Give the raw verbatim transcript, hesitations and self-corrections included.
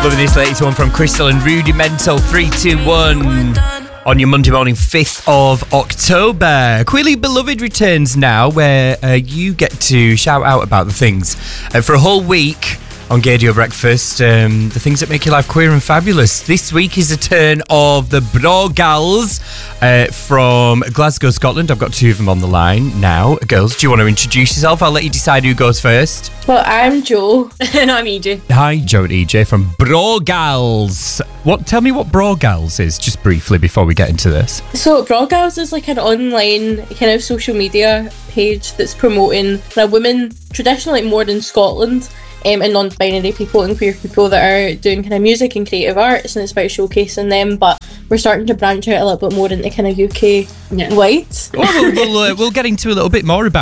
Loving this latest one from Crystal and Rudimental. Three, two, one. On your Monday morning, fifth of October. Queerly Beloved returns now, where uh, you get to shout out about the things uh, for a whole week on Gaydio Breakfast, um, the things that make your life queer and fabulous. This week is the turn of the Bro Gals uh, from Glasgow, Scotland. I've got two of them on the line now. Girls, do you want to introduce yourself? I'll let you decide who goes first. Well, I'm Jo. And I'm E J. Hi, Jo and E J from Bro Gals. What? Tell me what Bro Gals is, just briefly, before we get into this. So, Bro Gals is like an online kind of social media page that's promoting kind of women, traditionally more in Scotland, Um, and non-binary people and queer people that are doing kind of music and creative arts, and it's about showcasing them, but we're starting to branch out a little bit more into kind of U K Yeah. wide. Well, we'll, we'll, uh, we'll get into a little bit more about